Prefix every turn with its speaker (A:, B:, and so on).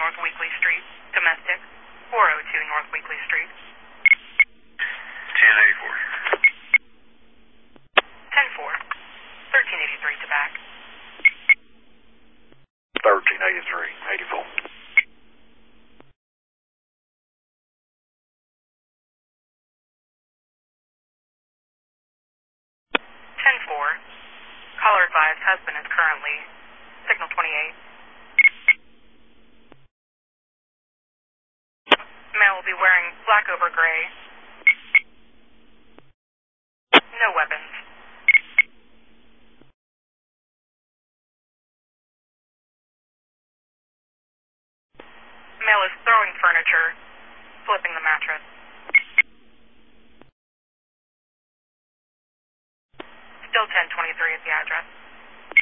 A: North Weekly Street. Domestic. 402 North Weekly Street.
B: 1084.
A: 10-4. 1383 to back.
B: 1383, 84.
A: 10-4. Caller advised husband is currently signal 28. Male will be wearing black over gray. No weapons. Male is throwing furniture, flipping the mattress. Still 1023 at the address.